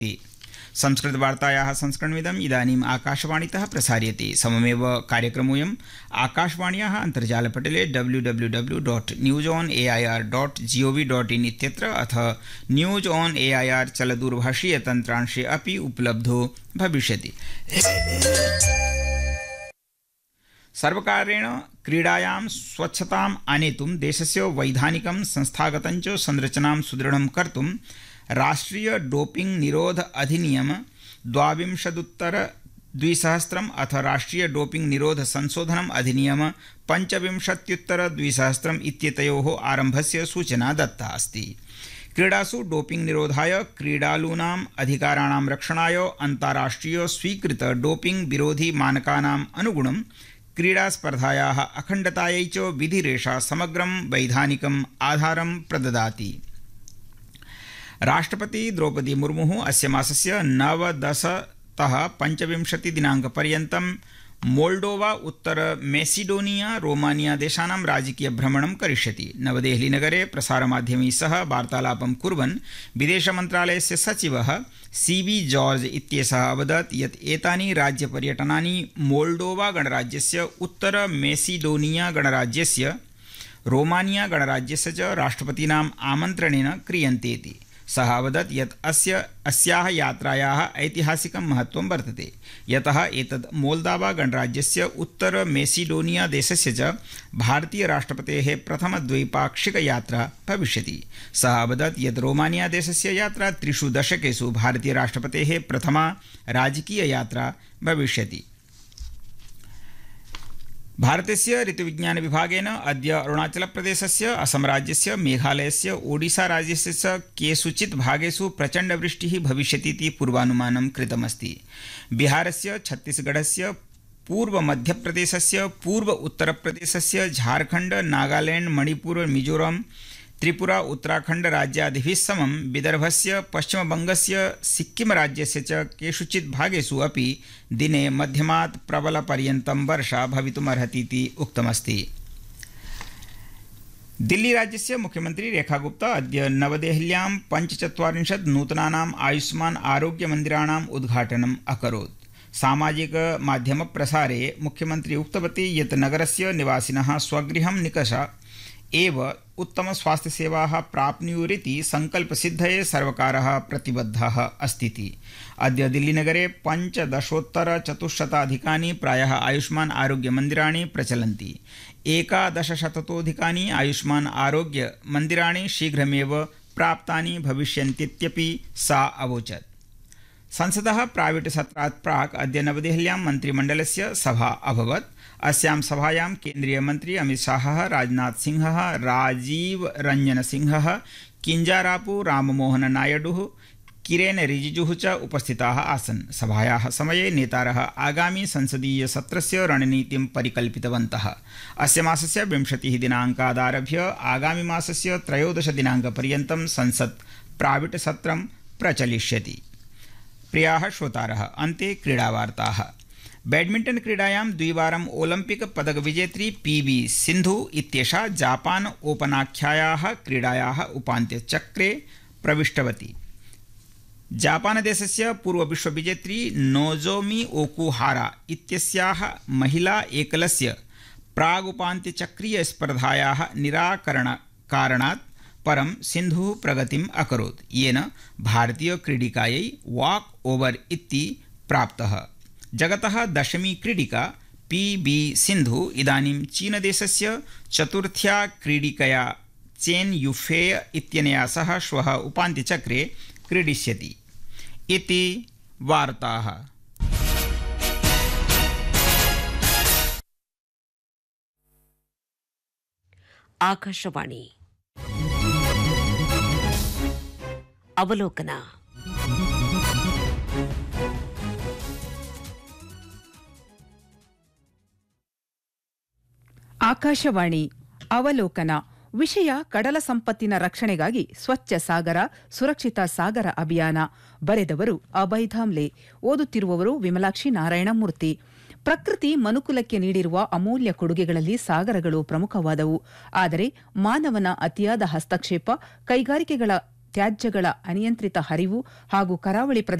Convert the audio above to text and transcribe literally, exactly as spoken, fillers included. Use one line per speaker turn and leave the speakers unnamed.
संस्कृतवार्तायाः संस्करणमिदम् इदानीम् आकाशवाणीतः प्रसार्यते। सममेव कार्यक्रमोऽयम् आकाशवाण्याः अन्तर्जालपटले W W W dot news on A I are dot ji O V dot in इत्यत्र अथ news on ए ऐ आर् चलदूरभाषीयतन्त्रांशे अपि उपलब्धो भविष्यति। सर्वकारेण क्रीडायां स्वच्छताम् आनेतुं देशस्य वैधानिकं संस्थागतं च संरचनां सुदृढं कर्तुं राष्ट्रीय डोपिंग निरोध अधिनियम द्वाविंशदुत्तर द्विसहस्रम् अथ राष्ट्रीय डोपिंग निरोध संशोधनम् अधिनियम पञ्चविंशत्युत्तर द्विसहस्रम् इत्येतयोः आरम्भस्य सूचना दत्ता अस्ति। क्रीडासु डोपिंग निरोधाय क्रीडालूनाम् अधिकाराणां रक्षणाय अन्ताराष्ट्रिय स्वीकृत डोपिंग विरोधी मानकानाम् अनुगुणं क्रीडास्पर्धायाः अखण्डतायै च विधिरेषा समग्रं वैधानिकम् आधारं प्रददाति। राष्ट्रपति द्रौपदी मुर्मुः अस्य मासस्य नवदशतः पञ्चविंशति दिनाङ्कपर्यन्तं मोल्डोवा उत्तर मेसिडोनिया रोमानिया देशानां राजकीयभ्रमणं करिष्यति। नवदेहलीनगरे प्रसारमाध्यमैः सह वार्तालापं कुर्वन् विदेशमन्त्रालयस्य सचिवः सी बी जॉर्ज इत्येषः अवदत् यत् एतानि राज्यपर्यटनानि मोल्डोवा गणराज्यस्य उत्तर मेसिडोनिया गणराज्यस्य रोमानिया गणराज्यस्य च राष्ट्रपतीनाम् आमन्त्रणेन क्रियन्ते। सः अवदत् यत् अस्य अस्याः यात्रायाः ऐतिहासिकं महत्त्वं वर्तते, यतः एतद् मोल्दावा गणराज्यस्य उत्तर मेसिडोनिया देशस्य च भारतीयराष्ट्रपतेः प्रथमद्वैपाक्षिकयात्रा भविष्यति। सः अवदत् यत् रोमानिया देशस्य यात्रा त्रिषु दशकेषु भारतीयराष्ट्रपतेः प्रथमा राजकीययात्रा भविष्यति। भारतस्य ऋतुविज्ञानविभागेन अद्य अरुणाचलप्रदेशस्य असमराज्यस्य मेघालयस्य ओडिशा राज्यस्य च केषुचित् भागेषु प्रचण्डवृष्टिः भविष्यतीति पूर्वानुमानं कृतमस्ति। बिहारस्य, छत्तीसगढस्य, पूर्वमध्यप्रदेशस्य, पूर्व उत्तरप्रदेशस्य, झारखण्ड, नागालैण्ड, मणिपुर, मिजोरम, त्रिपुरा, उत्तराखण्ड राज्यादिभिः समं विदर्भस्य, पश्चिमबङ्गस्य, सिक्किम राज्यस्य च केषुचित् भागेषु अपि दिने मध्यमात् प्रबलपर्यन्तं वर्षा भवितुमर्हतीति उक्तमस्ति। दिल्ली राज्यस्य मुख्यमन्त्री रेखा गुप्ता अद्य नवदेहल्यां पञ्चचत्वारिंशत् नूतनानाम् आयुष्मान् आरोग्यमन्दिराणाम् उद्घाटनम् अकरोत्। सामाजिकमाध्यमप्रसारे मुख्यमन्त्री उक्तवती यत् नगरस्य निवासिनः स्वगृहं निकष एव उत्तमस्वास्थ्यसेवाः प्राप्नुयुरिति सङ्कल्पसिद्धये सर्वकारः प्रतिबद्धः अस्तीति। अद्य दिल्लीनगरे पञ्चदशोत्तरचतुश्शताधिकानि प्रायः आयुष्मान् आरोग्यमन्दिराणि प्रचलन्ति। एकादशशततोऽधिकानि आयुष्मान् आरोग्यमन्दिराणि शीघ्रमेव प्राप्तानि भविष्यन्तीत्यपि सा अवोचत्। संसदः प्राविट् सत्रात् प्राक् अद्य नवदेहल्यां मन्त्रिमण्डलस्य सभा अभवत्। अस्यां सभायां केन्द्रीयमन्त्री अमितशाहः, राजनाथ सिंहः, राजीव रञ्जन सिंहः, किञ्जारापु राममोहन नायडुः, किरेन रिजिजुः च उपस्थिताः आसन्। सभायाः समये नेतारः आगामी संसदीयसत्रस्य रणनीतिं परिकल्पितवन्तः। अस्य मासस्य विंशतिः दिनाङ्कादारभ्य आगामी मासस्य त्रयोदश दिनाङ्कपर्यन्तं संसत् प्राविट् सत्रं प्रचलिष्यति। प्रियाः श्रोतारः, अन्ते क्रीडावार्ताः। बैडमिण्टन् क्रीडायां द्विवारम् ओलम्पिक पदकविजेत्री पी वी सिन्धु इत्येषा जापान ओपनाख्यायाः क्रीडायाः उपान्त्यचक्रे प्रविष्टवती। जापानदेशस्य पूर्वविश्वविजेत्री नोजोमी ओकुहारा इत्यस्याः महिला एकलस्य प्रागुपान्त्यचक्रीयस्पर्धायाः निराकरणकारणात् परं सिन्धुः प्रगतिम् अकरोत्, येन भारतीयक्रीडिकायै वाक् ओवर् इति प्राप्तः। जगतः दशमी क्रीडिका पी बी सिन्धु इदानीं चीनदेशस्य चतुर्थ्या क्रीडिकया चेन् युफेय इत्यनया सह श्वः उपान्त्यचक्रे क्रीडिष्यति। इति वार्ताः।
आकाशवाणी अवलोकन।
ಆಕಾಶವಾಣಿ ಅವಲೋಕನ ವಿಷಯ ಕಡಲ ಸಂಪತ್ತಿನ ರಕ್ಷಣೆಗಾಗಿ ಸ್ವಚ್ಛ ಸಾಗರ ಸುರಕ್ಷಿತ ಸಾಗರ ಅಭಿಯಾನ. ಬರೆದವರು ಅಭಯ್ ಧಾಮ್ಲೆ. ಓದುತ್ತಿರುವವರು ವಿಮಲಾಕ್ಷಿ ನಾರಾಯಣಮೂರ್ತಿ. ಪ್ರಕೃತಿ ಮನುಕುಲಕ್ಕೆ ನೀಡಿರುವ ಅಮೂಲ್ಯ ಕೊಡುಗೆಗಳಲ್ಲಿ ಸಾಗರಗಳು ಪ್ರಮುಖವಾದವು. ಆದರೆ ಮಾನವನ ಅತಿಯಾದ ಹಸ್ತಕ್ಷೇಪ, ಕೈಗಾರಿಕೆಗಳ ತ್ಯಾಜ್ಯಗಳ ಅನಿಯಂತ್ರಿತ ಹರಿವು ಹಾಗೂ ಕರಾವಳಿ